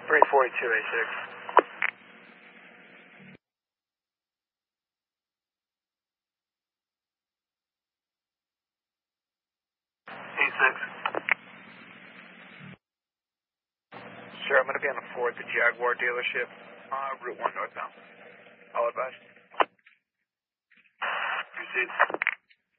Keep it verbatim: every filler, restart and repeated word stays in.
three forty-two, A six. A six. Sir, I'm going to be on the floor at the Jaguar dealership, uh, Route one northbound. All advised. Two seats.